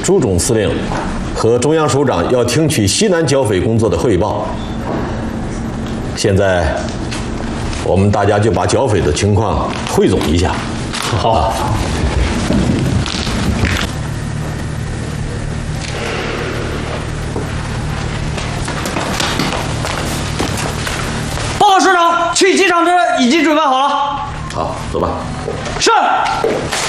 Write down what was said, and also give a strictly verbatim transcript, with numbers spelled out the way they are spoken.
朱总司令和中央首长要听取西南剿匪工作的汇报。现在，我们大家就把剿匪的情况汇总一下。 好。 报告首长，去机场的人已经准备好了。 好，走吧。 是。